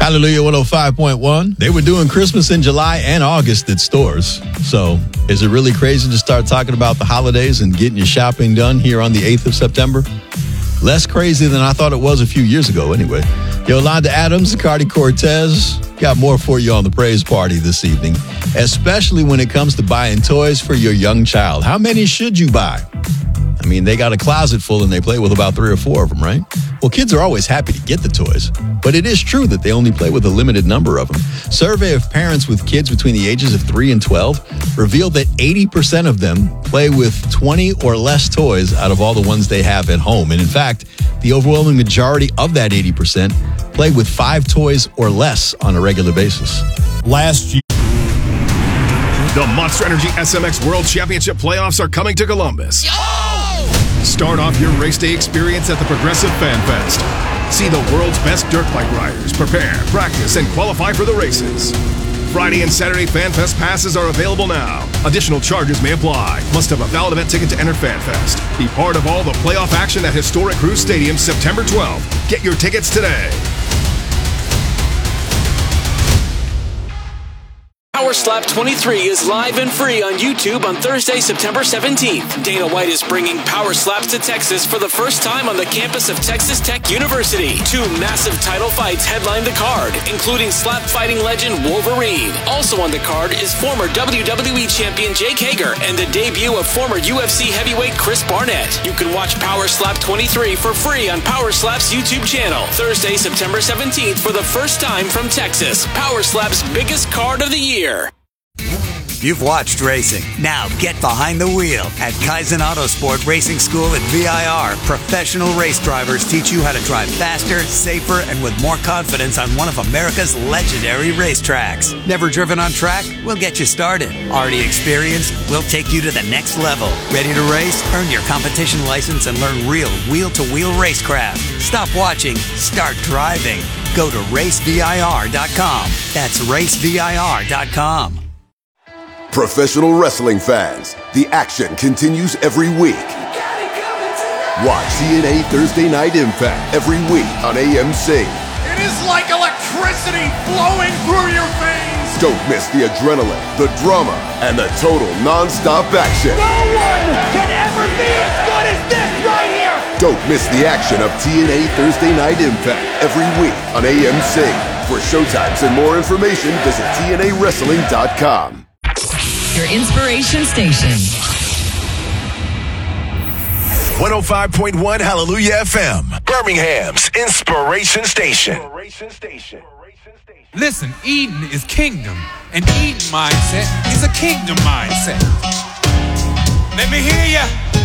Hallelujah 105.1. They were doing Christmas in July and August at stores. So is it really crazy to start talking about the holidays and getting your shopping done here on the 8th of September? Less crazy than I thought it was a few years ago anyway. Yolanda Adams and Cardi Cortez got more for you on the praise party this evening, especially when it comes to buying toys for your young child. How many should you buy? I mean, they got a closet full and they play with about 3 or 4 of them, right? Well, kids are always happy to get the toys, but it is true that they only play with a limited number of them. Survey of parents with kids between the ages of 3 and 12 revealed that 80% of them play with 20 or less toys out of all the ones they have at home. And in fact, the overwhelming majority of that 80% play with 5 toys or less on a regular basis. Last year, the Monster Energy SMX World Championship playoffs are coming to Columbus. Start off your race day experience at the Progressive Fan Fest. See the world's best dirt bike riders prepare, practice, and qualify for the races. Friday and Saturday Fan Fest passes are available now. Additional charges may apply. Must have a valid event ticket to enter Fan Fest. Be part of all the playoff action at Historic Cruise Stadium September 12th. Get your tickets today. Power Slap 23 is live and free on YouTube on Thursday, September 17th. Dana White is bringing Power Slaps to Texas for the first time on the campus of Texas Tech University. 2 massive title fights headline the card, including slap fighting legend Wolverine. Also on the card is former WWE champion Jake Hager and the debut of former UFC heavyweight Chris Barnett. You can watch Power Slap 23 for free on Power Slap's YouTube channel. Thursday, September 17th for the first time from Texas. Power Slap's biggest card of the year. You've watched racing. Now get behind the wheel at Kaizen Autosport Racing School at VIR. Professional race drivers teach you how to drive faster, safer, and with more confidence on one of America's legendary racetracks. Never driven on track? We'll get you started. Already experienced? We'll take you to the next level. Ready to race? Earn your competition license and learn real wheel-to-wheel racecraft. Stop watching. Start driving. Go to racevir.com. That's racevir.com. Professional wrestling fans, the action continues every week. Watch TNA Thursday Night Impact every week on AMC. It is like electricity flowing through your veins. Don't miss the adrenaline, the drama, and the total non-stop action. No one can ever be as good as this right here. Don't miss the action of TNA Thursday Night Impact every week on AMC. For showtimes and more information, visit TNAWrestling.com. Your inspiration station. 105.1 Hallelujah FM, Birmingham's inspiration station. listen, Eden is kingdom, and Eden mindset is a kingdom mindset. Let me hear ya.